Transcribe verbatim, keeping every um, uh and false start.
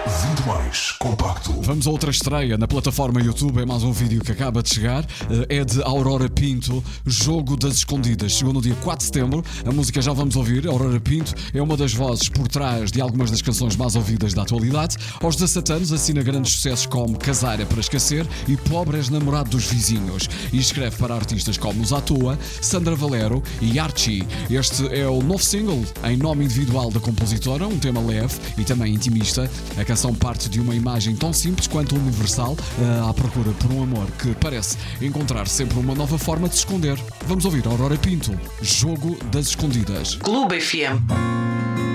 Vinte mais compacto. Vamos a outra estreia na plataforma YouTube. É mais um vídeo que acaba de chegar. É de Aurora Pinto, Jogo das Escondidas. Chegou no dia quatro de setembro. A música já vamos ouvir. Aurora Pinto é uma das vozes por trás de algumas das canções mais ouvidas da atualidade. Aos dezassete anos assina grandes sucessos como Casar é para Esquecer e Pobre és Namorado dos Vizinhos. E escreve para artistas como Os à Toa, Sandra Valero e Archie. Este é o novo single em nome individual da compositora, um tema leve e também intimista. A canção parte de uma imagem tão simples quanto universal, à procura por um amor que parece encontrar sempre uma nova forma de se esconder. Vamos ouvir Aurora Pinto, Jogo das Escondidas. Clube F M.